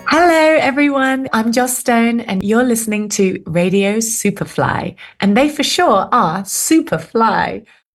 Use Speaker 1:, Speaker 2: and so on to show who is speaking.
Speaker 1: Hello, everyone. I'm Joss Stone, and you're listening to Radio Superfly. And they for sure are super fly.